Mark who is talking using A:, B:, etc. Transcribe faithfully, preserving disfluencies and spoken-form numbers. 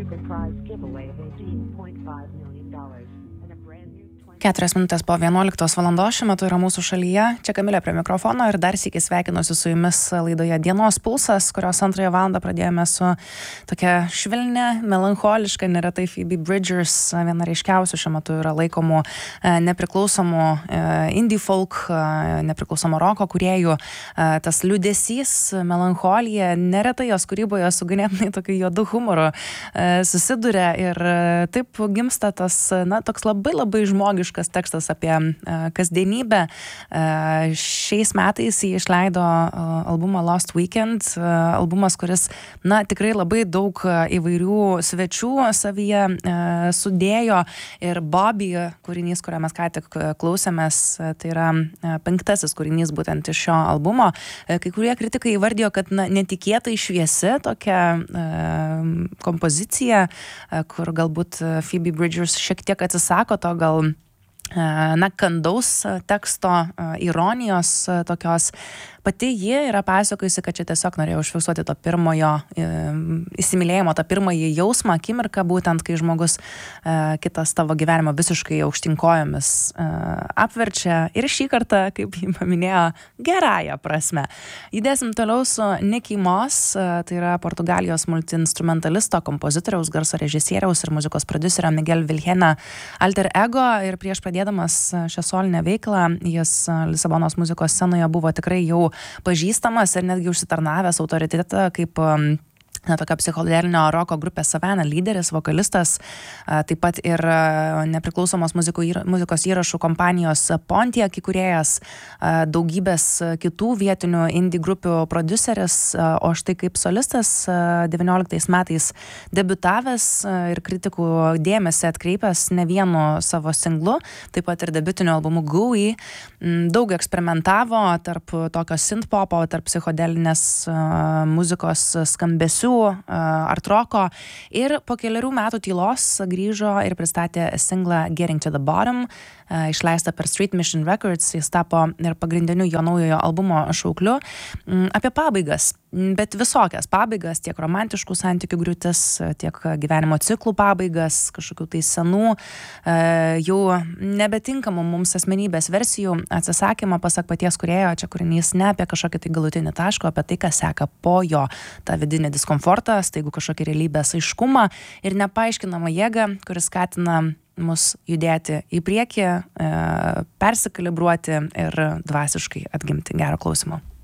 A: Keturias minutės po vienuoliktos valandos šiuo metu yra mūsų šalyje. Čia Kamilė prie mikrofono ir dar sykį sveikinuosi su jumis laidoje Dienos pulsas, kurios antrąją valandą pradėjome su tokia švelnia, melancholiška, neretai Phoebe Bridgers, viena reiškiausių šiuo metu yra laikomų nepriklausomų indie folk, nepriklausomo roko kūrėjų. Tas liūdesys, melancholija, neretai jos kūryboje su ganėtinai tokiu juodu humoru susiduria ir taip gimsta tas, na, toks labai labai žmogiškas tekstas apie uh, kasdienybę. Uh, šiais metais jį išleido uh, albumą Lost Weekend, uh, albumas, kuris, na, tikrai labai daug uh, įvairių svečių savyje uh, sudėjo ir Bobby kūrinys, kurią mes ką tik klausėmės, uh, tai yra uh, penktasis kūrinys būtent iš šio albumo. Uh, kai kurie kritikai įvardijo, kad, na, netikėtai šviesi tokia uh, kompozicija, uh, kur galbūt uh, Phoebe Bridgers šiek tiek atsisako to gal na, kandaus teksto, ironijos tokios. Pati ji yra pasakojusi, kad čia tiesiog norėjau užfiksuoti to pirmojo e, įsimylėjimo, tą pirmąjį jausmą, akimirką, būtent kai žmogus e, kitas tavo gyvenimo visiškai aukštinkojomis e, apverčia. Ir šį kartą, kaip jį paminėjo, gerąją prasme. Judėsim toliau su Nicky Moss, e, tai yra Portugalijos multiinstrumentalisto, kompozitoriaus, garso režisieriaus ir muzikos prodiuserio Miguel Vilhena alter ego. Ir prieš pradėdamas šią solinę veiklą, jis Lisabonos muzikos scenoje buvo tikrai jau pažįstamas ir netgi užsitarnavęs autoritetą kaip na, tokia psichodelinio roko grupės Savana lyderis, vokalistas, taip pat ir nepriklausomos muzikos įrašų kompanijos Pontiac įkūrėjas, daugybės kitų vietinių indie grupių prodiuseris, o štai kaip solistas devynioliktais metais debiutavęs ir kritikų dėmesį atkreipęs ne vienu savo singlu, taip pat ir debiutiniu albumu Gooey, daug eksperimentavo tarp tokio synth-popo, tarp psichodelinės muzikos skambesių, art roko, ir po keliarių metų tylos grįžo ir pristatė singlą Getting to the Bottom, išleistą per Street Mission Records. Jis tapo ir pagrindiniu jo naujojo albumo šaukliu. Apie pabaigas, bet visokias pabaigas, tiek romantiškų santykių griūtis, tiek gyvenimo ciklų pabaigas, kažkokių tai senų, jau nebetinkamų mums asmenybės versijų atsisakymą, pasak paties kūrėjo. Čia kūrinys ne apie kažkokį tai galutinį tašką, apie tai, kas seka po jo, tą vidinį diskomfortą, staigų kažkokį realybės aiškumą ir nepaaiškinamą jėgą, kuris skatina mus judėti į priekį, persikalibruoti ir dvasiškai atgimti. Gero klausimo.